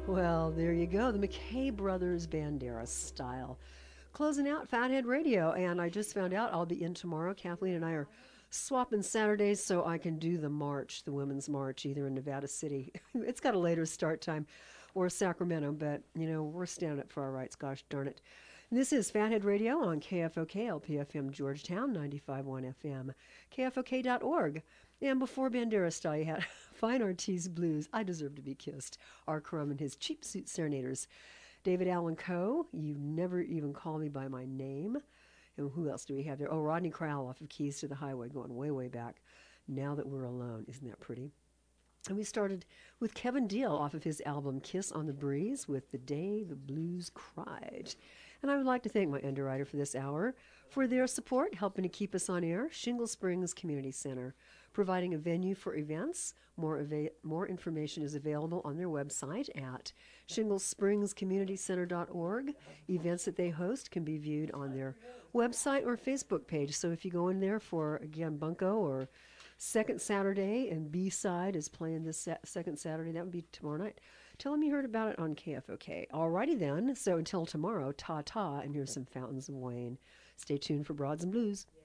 Well, there you go. The McKay Brothers Banderas style. Closing out Fathead Radio. And I just found out I'll be in tomorrow. Kathleen and I are swapping Saturdays so I can do the march, the Women's March, either in Nevada City. It's got a later start time or Sacramento, but, we're standing up for our rights. Gosh darn it. This is Fathead Radio on KFOK LPFM Georgetown 95.1 FM, KFOK.org. And before Bandera style, you had Fine Artiste Blues, I Deserve to Be Kissed, R. Crumb and his Cheap Suit Serenaders. David Allen Coe, You Never Even Call Me By My Name. And who else do we have there? Oh, Rodney Crowell off of Keys to the Highway, going way, way back. Now That We're Alone. Isn't that pretty? And we started with Kevin Deal off of his album Kiss on the Breeze with The Day the Blues Cried. And I would like to thank my underwriter for this hour for their support, helping to keep us on air. Shingle Springs Community Center, providing a venue for events. More information is available on their website at shinglespringscommunitycenter.org. Events that they host can be viewed on their website or Facebook page. So if you go in there for, again, Bunko or Second Saturday, and B-Side is playing this second Saturday. That would be tomorrow night. Tell them you heard about it on KFOK. Alrighty then. So until tomorrow, ta-ta, and here's some Fountains of Wayne. Stay tuned for Broads and Blues.